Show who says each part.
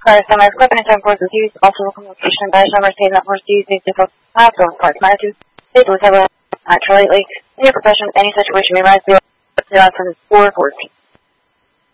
Speaker 1: Cars, some equipment and force is used, also location badge number stating that force used needs to focus on parts magnitude. Staples have actually, in your profession, any situation may rise beyond 414.